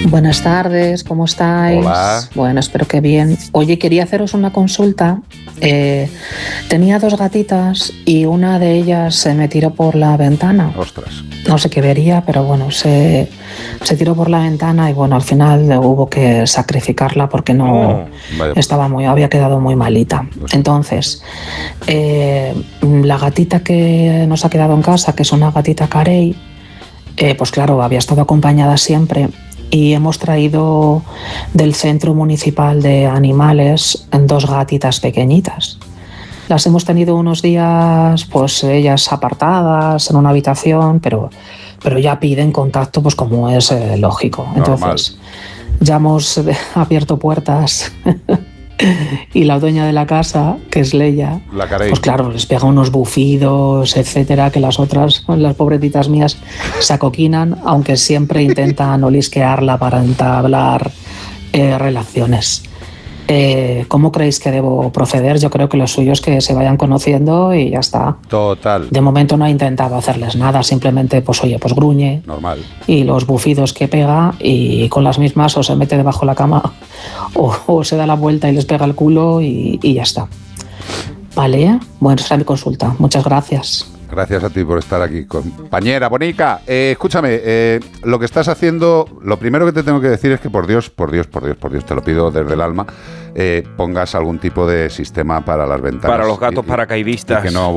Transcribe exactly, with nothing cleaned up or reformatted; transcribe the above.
Buenas tardes, ¿cómo estáis? Hola. Bueno, espero que bien. Oye, quería haceros una consulta. Eh, tenía dos gatitas y una de ellas se me tiró por la ventana. Ostras. No sé qué vería, pero bueno, se, se tiró por la ventana y bueno, al final hubo que sacrificarla porque no Oh, vaya. estaba muy, había quedado muy malita. Entonces, eh, la gatita que nos ha quedado en casa, que es una gatita carey, eh, pues claro, había estado acompañada siempre. Y hemos traído del centro municipal de animales dos gatitas pequeñitas. Las hemos tenido unos días, pues ellas apartadas en una habitación, pero, pero ya piden contacto, pues como es eh, lógico. Entonces, normal. Ya hemos abierto puertas y la dueña de la casa, que es Leia, la Carey, pues claro, les pega unos bufidos, etcétera, que las otras, las pobrecitas mías, se acoquinan, aunque siempre intentan olisquearla para entablar eh, relaciones. Eh, ¿Cómo creéis que debo proceder? Yo creo que lo suyo es que se vayan conociendo y ya está. Total. De momento no he intentado hacerles nada, simplemente pues oye, pues gruñe. Normal. Y los bufidos que pega y con las mismas o se mete debajo de la cama o, o se da la vuelta y les pega el culo y, y ya está. Vale, bueno, esa es mi consulta. Muchas gracias. Gracias a ti por estar aquí, compañera Bonica. Eh, escúchame, eh, lo que estás haciendo, lo primero que te tengo que decir es que por Dios, por Dios, por Dios, por Dios, te lo pido desde el alma, eh, pongas algún tipo de sistema para las ventanas. Para los gatos y, paracaidistas. Y que no